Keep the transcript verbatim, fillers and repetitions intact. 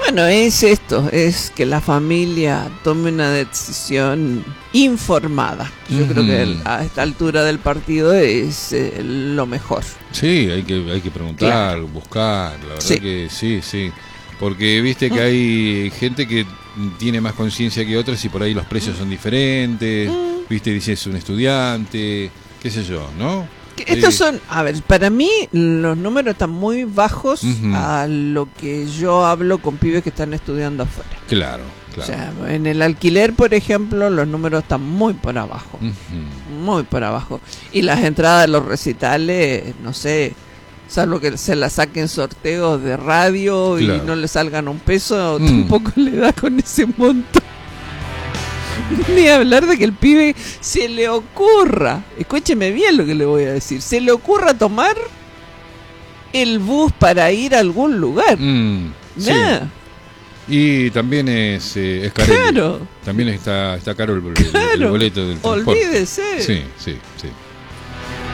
Bueno, es esto, es que la familia tome una decisión informada. Yo Uh-huh. creo que el, a esta altura del partido es eh, lo mejor. Sí, hay que, hay que preguntar, claro. buscar, la verdad sí. que sí, sí. Porque viste que hay gente que tiene más conciencia que otras y por ahí los precios son diferentes, mm. viste, dice es un estudiante, qué sé yo, ¿no? Estos son, a ver, para mí los números están muy bajos uh-huh. a lo que yo hablo con pibes que están estudiando afuera. Claro, claro. O sea, en el alquiler, por ejemplo, los números están muy por abajo, uh-huh. muy por abajo. Y las entradas de los recitales, no sé, salvo que se la saquen sorteos de radio claro. y no le salgan un peso, mm. tampoco le da con ese monto. Ni hablar de que el pibe se le ocurra, escúcheme bien lo que le voy a decir, se le ocurra tomar el bus para ir a algún lugar. Mm, sí. Y también es, eh, es caro. Claro. También está, está caro el, el, claro. el boleto del transporte. Olvídese. Sí, sí, sí.